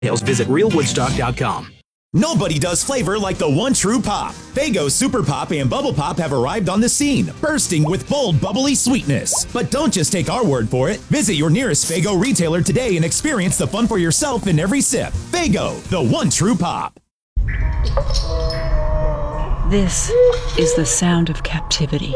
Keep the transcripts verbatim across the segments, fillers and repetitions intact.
Visit real woodstock dot com. Nobody does flavor like the one true pop. Faygo Super Pop and Bubble Pop have arrived on the scene, bursting with bold, bubbly sweetness. But don't just take our word for it. Visit your nearest Faygo retailer today and experience the fun for yourself in every sip. Faygo, the one true pop. This is the sound of captivity.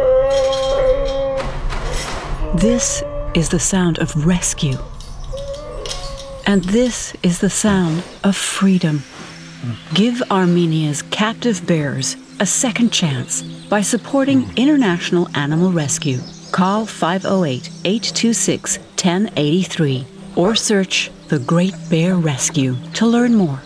This is the sound of rescue. And this is the sound of freedom. Give Armenia's captive bears a second chance by supporting International Animal Rescue. Call five oh eight, eight two six, one oh eight three or search The Great Bear Rescue to learn more.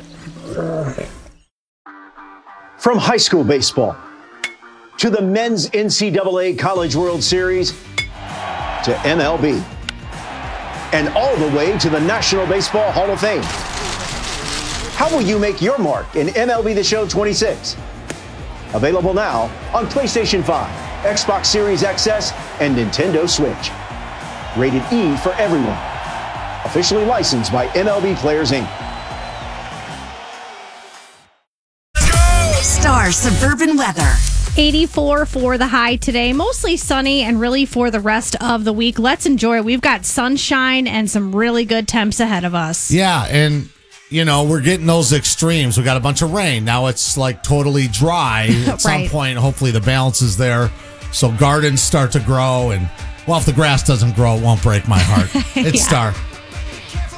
From high school baseball to the men's N C double A College World Series to M L B and all the way to the National Baseball Hall of Fame. How will you make your mark in M L B The Show twenty-six? Available now on PlayStation five, Xbox Series X S, and Nintendo Switch. Rated E for everyone. Officially licensed by M L B Players, Incorporated. Star Suburban Weather. eighty-four for the high today. Mostly sunny and really for the rest of the week. Let's enjoy it. We've got sunshine and some really good temps ahead of us. Yeah, and, you know, we're getting those extremes. We got a bunch of rain. Now it's like totally dry. At Right. some point, hopefully the balance is there. So gardens start to grow. And, well, if the grass doesn't grow, it won't break my heart. It's Yeah. Star.